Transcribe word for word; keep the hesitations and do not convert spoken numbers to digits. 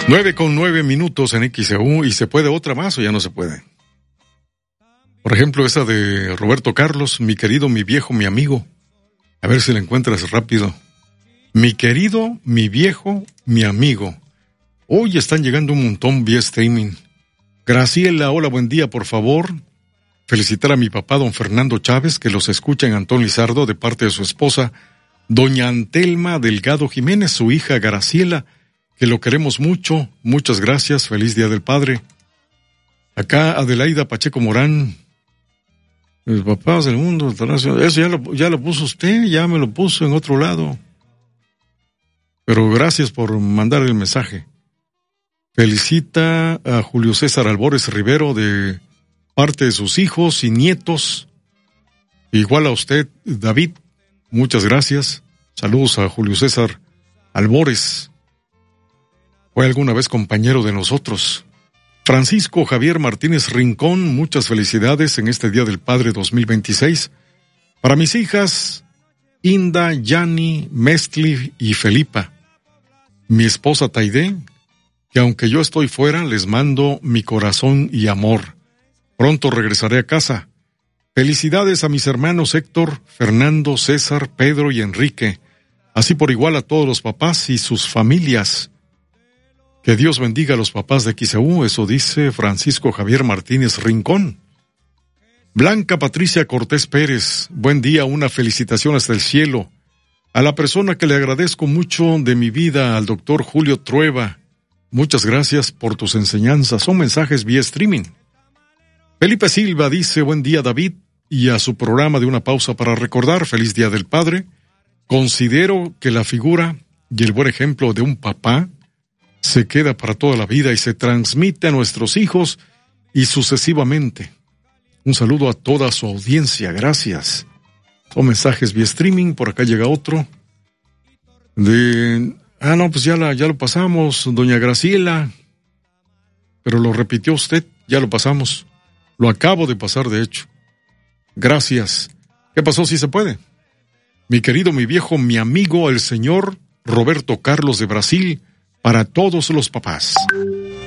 Nueve con nueve minutos en X E U. ¿Y se puede otra más o ya no se puede? Por ejemplo, esa de Roberto Carlos, mi querido, mi viejo, mi amigo. A ver si la encuentras rápido. Mi querido, mi viejo, mi amigo. Hoy están llegando un montón vía streaming. Graciela, hola, buen día, por favor. Felicitar a mi papá, don Fernando Chávez, que los escucha en Antón Lizardo, de parte de su esposa, doña Antelma Delgado Jiménez, su hija Graciela, que lo queremos mucho. Muchas gracias, feliz Día del Padre. Acá Adelaida Pacheco Morán, los papás del mundo, eso ya lo, ya lo puso usted, ya me lo puso en otro lado. Pero gracias por mandar el mensaje. Felicita a Julio César Albores Rivero de parte de sus hijos y nietos. Igual a usted, David, muchas gracias. Saludos a Julio César Albores. Fue alguna vez compañero de nosotros. Francisco Javier Martínez Rincón, muchas felicidades en este Día del Padre dos mil veintiséis. Para mis hijas, Inda, Yani, Mestli y Felipa. Mi esposa Taide, que aunque yo estoy fuera, les mando mi corazón y amor. Pronto regresaré a casa. Felicidades a mis hermanos Héctor, Fernando, César, Pedro y Enrique. Así por igual a todos los papás y sus familias. Que Dios bendiga a los papás de X E U, eso dice Francisco Javier Martínez Rincón. Blanca Patricia Cortés Pérez, buen día, una felicitación hasta el cielo. A la persona que le agradezco mucho de mi vida, al doctor Julio Trueba. Muchas gracias por tus enseñanzas, son mensajes vía streaming. Felipe Silva dice, buen día David, y a su programa de Una Pausa para Recordar, feliz Día del Padre. Considero que la figura y el buen ejemplo de un papá se queda para toda la vida y se transmite a nuestros hijos y sucesivamente. Un saludo a toda su audiencia, gracias. Son mensajes vía streaming, por acá llega otro. De, ah no, pues ya, la, ya lo pasamos, doña Graciela. Pero lo repitió usted, ya lo pasamos. Lo acabo de pasar, de hecho. Gracias. ¿Qué pasó si se puede? Mi querido, mi viejo, mi amigo, el señor Roberto Carlos de Brasil, para todos los papás.